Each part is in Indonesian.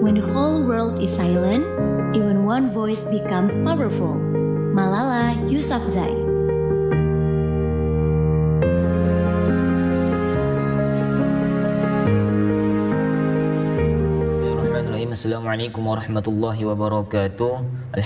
When the whole world is silent, even one voice becomes powerful. Malala Yousafzai. Assalamualaikum warahmatullahi wabarakatuh.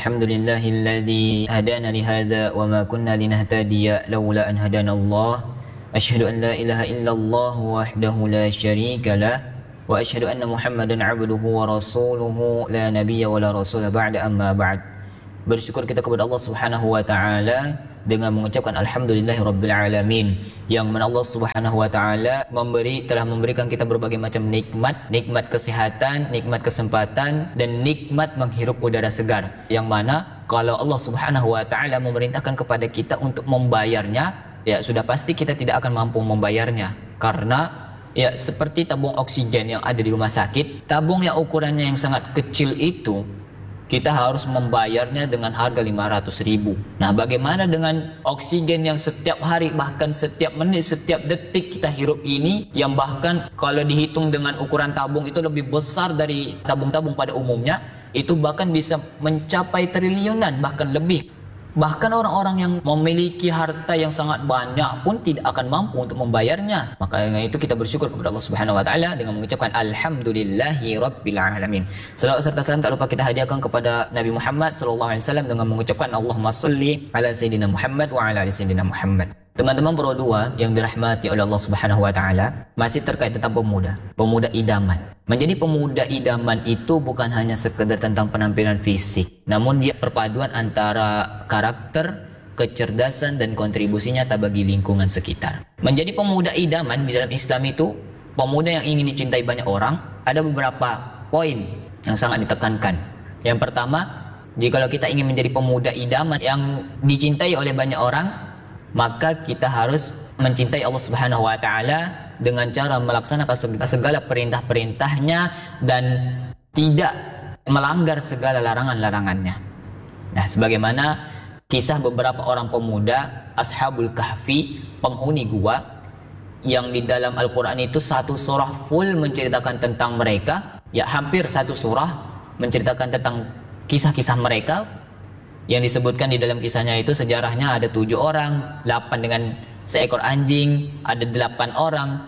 Alhamdulillahilladzi hadana li hadza wa ma kunna linahtadiya laula an hadana Allah. Asyhadu an la ilaha illallah wahdahu la syarika lah wa asyhadu anna Muhammadan abduhu wa rasuluhu la nabiyya wa la rasula ba'da amma ba'd. Bersyukur kita kepada Allah Subhanahu wa taala dengan mengucapkan alhamdulillahirabbil alamin, yang mana Allah Subhanahu wa taala telah memberikan kita berbagai macam nikmat kesehatan, nikmat kesempatan, dan nikmat menghirup udara segar, yang mana kalau Allah Subhanahu wa taala memerintahkan kepada kita untuk membayarnya, ya sudah pasti kita tidak akan mampu membayarnya. Karena ya seperti tabung oksigen yang ada di rumah sakit, tabung yang ukurannya yang sangat kecil itu kita harus membayarnya dengan harga 500.000. Nah, bagaimana dengan oksigen yang setiap hari, bahkan setiap menit, setiap detik kita hirup ini, yang bahkan kalau dihitung dengan ukuran tabung itu lebih besar dari tabung-tabung pada umumnya, itu bahkan bisa mencapai triliunan, bahkan lebih. Bahkan orang-orang yang memiliki harta yang sangat banyak pun tidak akan mampu untuk membayarnya. Makanya itu kita bersyukur kepada Allah Subhanahu wa taala dengan mengucapkan alhamdulillahi rabbil alamin. Salawat serta salam tak lupa kita hadiahkan kepada Nabi Muhammad sallallahu alaihi wasallam dengan mengucapkan Allahumma shalli ala sayyidina Muhammad wa ala ali sayyidina Muhammad. Teman-teman Pro 2 yang dirahmati oleh Allah Subhanahu wa taala, masih terkait tentang pemuda idaman. Menjadi pemuda idaman itu bukan hanya sekedar tentang penampilan fisik, namun dia perpaduan antara karakter, kecerdasan, dan kontribusi nyata bagi lingkungan sekitar. Menjadi pemuda idaman di dalam Islam itu, pemuda yang ingin dicintai banyak orang, ada beberapa poin yang sangat ditekankan. Yang pertama, jikalau kita ingin menjadi pemuda idaman yang dicintai oleh banyak orang, maka kita harus mencintai Allah Subhanahu wa taala dengan cara melaksanakan segala perintah-perintahnya dan tidak melanggar segala larangan-larangannya. Nah, sebagaimana kisah beberapa orang pemuda Ashabul Kahfi, penghuni gua, yang di dalam Al-Quran itu satu surah full menceritakan tentang mereka, ya hampir satu surah menceritakan tentang kisah-kisah mereka. Yang disebutkan di dalam kisahnya itu sejarahnya ada 7 orang, 8 dengan seekor anjing, ada 8 orang,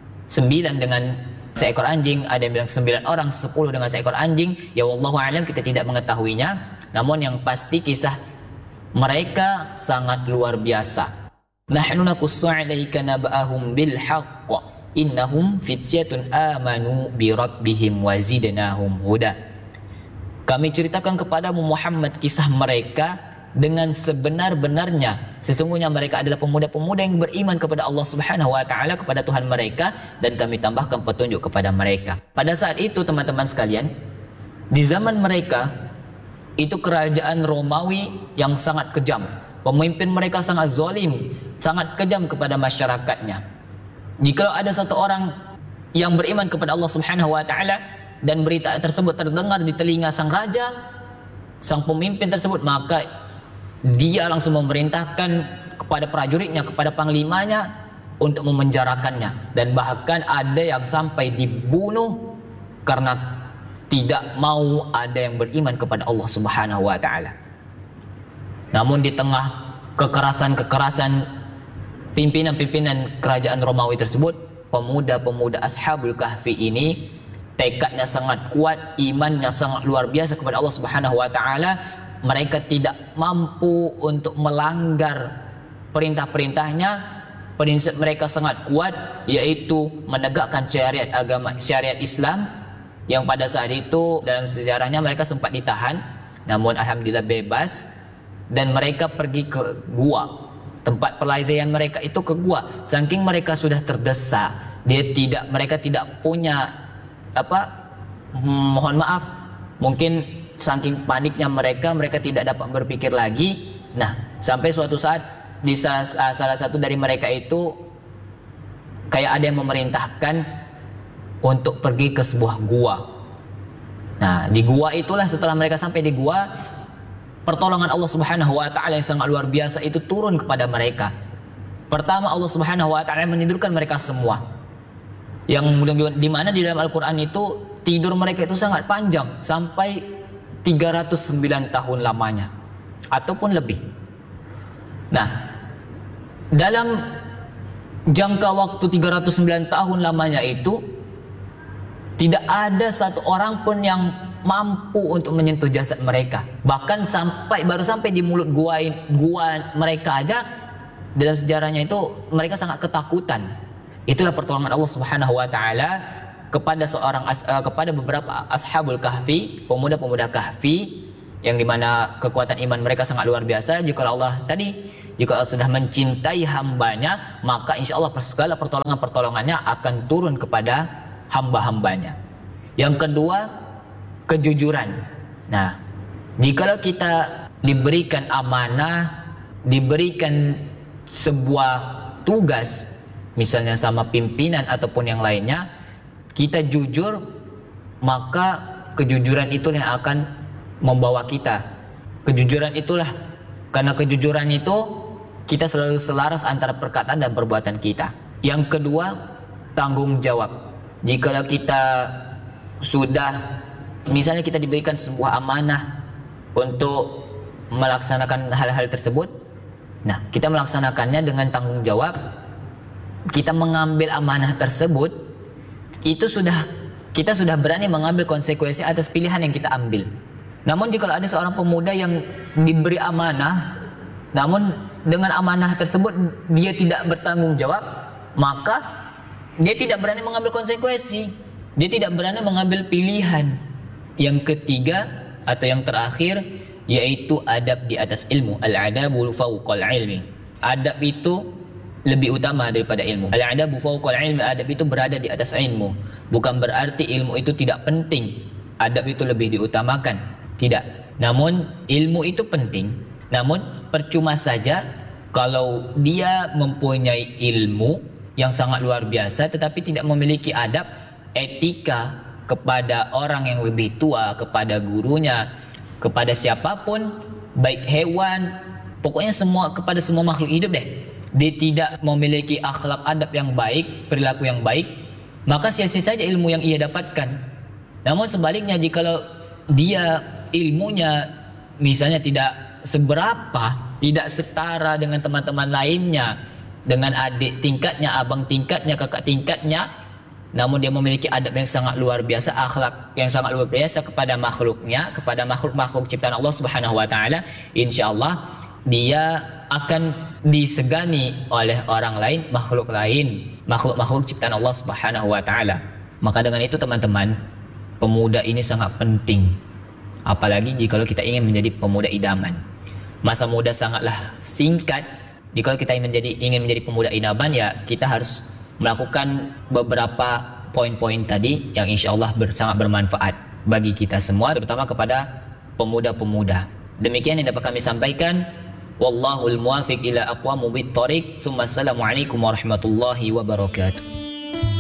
9 dengan seekor anjing, ada yang bilang 9 orang, 10 dengan seekor anjing. Ya wallahu alam, kita tidak mengetahuinya. Namun yang pasti kisah mereka sangat luar biasa. Nahnu naqussu 'alaika naba'ahum bil haqq innahum fityatun amanu bi rabbihim wa zidnahum huda. Kami ceritakan kepadamu Muhammad kisah mereka dengan sebenar-benarnya. Sesungguhnya mereka adalah pemuda-pemuda yang beriman kepada Allah Subhanahu wa taala, kepada Tuhan mereka, dan kami tambahkan petunjuk kepada mereka. Pada saat itu teman-teman sekalian, di zaman mereka itu kerajaan Romawi yang sangat kejam. Pemimpin mereka sangat zalim, sangat kejam kepada masyarakatnya. Jika ada satu orang yang beriman kepada Allah Subhanahu wa taala dan berita tersebut terdengar di telinga sang raja, sang pemimpin tersebut, maka dia langsung memerintahkan kepada prajuritnya, kepada panglimanya untuk memenjarakannya, dan bahkan ada yang sampai dibunuh karena tidak mau ada yang beriman kepada Allah Subhanahu wa taala. Namun di tengah kekerasan pimpinan-pimpinan kerajaan Romawi tersebut, pemuda-pemuda Ashabul Kahfi ini tekadnya sangat kuat, imannya sangat luar biasa kepada Allah Subhanahu wa taala. Mereka tidak mampu untuk melanggar perintah-perintahnya. Prinsip mereka sangat kuat, yaitu menegakkan syariat Islam, yang pada saat itu dalam sejarahnya mereka sempat ditahan, namun alhamdulillah bebas, dan mereka pergi ke gua. Tempat pelarian mereka itu ke gua. Saking mereka sudah terdesak, mereka tidak punya mohon maaf, mungkin saking paniknya mereka tidak dapat berpikir lagi. Nah, sampai suatu saat di salah satu dari mereka itu kayak ada yang memerintahkan untuk pergi ke sebuah gua. Nah, di gua itulah, setelah mereka sampai di gua, pertolongan Allah Subhanahu wa taala yang sangat luar biasa itu turun kepada mereka. Pertama, Allah Subhanahu wa taala menidurkan mereka semua. Yang di mana di dalam Al-Quran itu tidur mereka itu sangat panjang sampai 309 tahun lamanya ataupun lebih. Nah, dalam jangka waktu 309 tahun lamanya itu tidak ada satu orang pun yang mampu untuk menyentuh jasad mereka. Bahkan baru sampai di mulut gua mereka aja, dalam sejarahnya itu mereka sangat ketakutan. Itulah pertolongan Allah Subhanahu wa taala kepada beberapa ashabul kahfi, pemuda-pemuda kahfi, yang dimana kekuatan iman mereka sangat luar biasa. Jika Allah sudah mencintai hambanya, maka insya Allah segala pertolongannya akan turun kepada hamba-hambanya. Yang kedua, kejujuran. Nah, jikalau kita diberikan amanah, diberikan sebuah tugas, misalnya sama pimpinan ataupun yang lainnya, kita jujur, maka kejujuran itulah yang akan membawa kita. Karena kejujuran itu kita selalu selaras antara perkataan dan perbuatan kita. Yang kedua, tanggung jawab. Jikalau kita sudah, misalnya kita diberikan sebuah amanah untuk melaksanakan hal-hal tersebut, nah kita melaksanakannya dengan tanggung jawab. Kita mengambil amanah tersebut, kita sudah berani mengambil konsekuensi atas pilihan yang kita ambil. Namun jika ada seorang pemuda yang diberi amanah, namun dengan amanah tersebut dia tidak bertanggung jawab, maka dia tidak berani mengambil konsekuensi, dia tidak berani mengambil pilihan. Yang ketiga atau yang terakhir, yaitu adab di atas ilmu. Al-adabul fawqal ilmi. Adab itu lebih utama daripada ilmu. Al-adabu fawqal ilmi, adab itu berada di atas ilmu. Bukan berarti ilmu itu tidak penting, adab itu lebih diutamakan. Tidak. Namun ilmu itu penting. Namun percuma saja kalau dia mempunyai ilmu yang sangat luar biasa tetapi tidak memiliki adab, etika kepada orang yang lebih tua, kepada gurunya, kepada siapapun, baik hewan, pokoknya kepada semua makhluk hidup deh. Dia tidak memiliki akhlak adab yang baik, perilaku yang baik, maka sia-sia saja ilmu yang ia dapatkan. Namun sebaliknya, jikalau dia ilmunya misalnya tidak seberapa, tidak setara dengan teman-teman lainnya, dengan adik tingkatnya, abang tingkatnya, kakak tingkatnya, namun dia memiliki adab yang sangat luar biasa, akhlak yang sangat luar biasa kepada makhluknya, kepada makhluk-makhluk ciptaan Allah Subhanahu wa taala, insyaallah dia akan disegani oleh orang lain, makhluk-makhluk ciptaan Allah Subhanahu wa taala. Maka dengan itu teman-teman, pemuda ini sangat penting. Apalagi jika kita ingin menjadi pemuda idaman. Masa muda sangatlah singkat. Jika kita ingin menjadi pemuda idaman, ya kita harus melakukan beberapa poin-poin tadi yang insya Allah sangat bermanfaat bagi kita semua, terutama kepada pemuda-pemuda. Demikian yang dapat kami sampaikan. Wallahul muwafiq ila aqwamit thoriq. Assalamualaikum warahmatullahi wabarakatuh.